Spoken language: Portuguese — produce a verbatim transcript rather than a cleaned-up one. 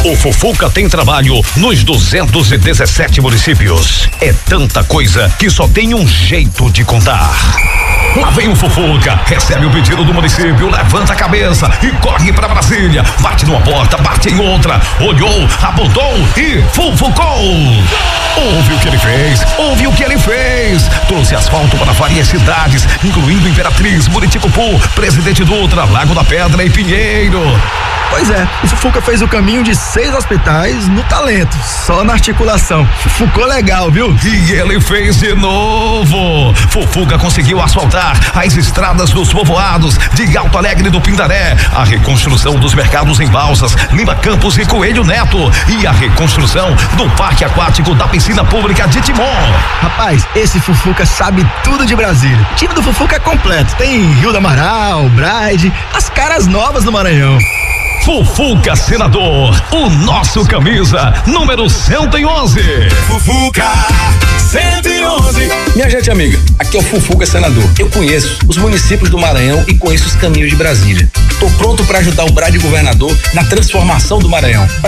O Fufuca tem trabalho nos duzentos e dezessete municípios. É tanta coisa que só tem um jeito de contar. Lá vem o Fufuca, recebe o pedido do município, levanta a cabeça e corre pra Brasília. Bate numa porta, bate em outra, olhou, apontou e fufucou. Ouve o que ele fez, ouve o que ele fez. Trouxe asfalto para várias cidades, incluindo Imperatriz, Buriticupu, Presidente Dutra, Lago da Pedra e Pinheiro. Pois é, o Fufuca fez o caminho de seis hospitais no talento, só na articulação. Ficou legal, viu? E ele fez de novo. Fufuca conseguiu asfaltar as estradas dos povoados de Alto Alegre do Pindaré, a reconstrução dos mercados em Balsas, Lima Campos e Coelho Neto e a reconstrução do parque aquático da piscina pública de Timon. Rapaz, esse Fufuca sabe tudo de Brasília. O time do Fufuca é completo, tem Rio do Amaral, Braide, as caras novas do Maranhão. Fufuca Senador, o nosso camisa número cento e onze. Fufuca cento e onze. Minha gente amiga, aqui é o Fufuca Senador. Eu conheço os municípios do Maranhão e conheço os caminhos de Brasília. Tô pronto para ajudar o Brade governador na transformação do Maranhão.